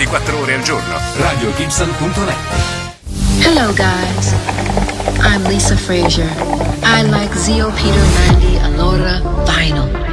24 ore al giorno. RadioGibson.net. Hello guys, I'm Lisa Frazier. I like Zio Peter 90 Allora vinyl.